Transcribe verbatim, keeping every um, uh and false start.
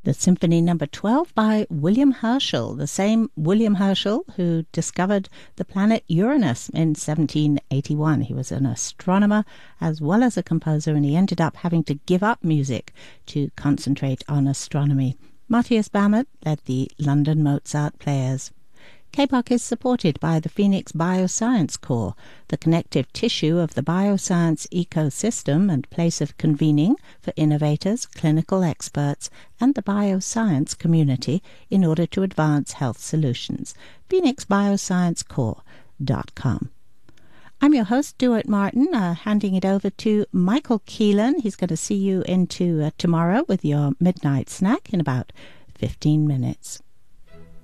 The Symphony Number twelve by William Herschel, the same William Herschel who discovered the planet Uranus in seventeen eighty-one. He was an astronomer as well as a composer, and he ended up having to give up music to concentrate on astronomy. Matthias Bammert led the London Mozart Players. K P O C is supported by the Phoenix Bioscience Corps, the connective tissue of the bioscience ecosystem and place of convening for innovators, clinical experts, and the bioscience community in order to advance health solutions. phoenix bioscience corps dot com. I'm your host, Stuart Martin, uh, handing it over to Michael Keelan. He's going to see you into uh, tomorrow with your midnight snack in about fifteen minutes.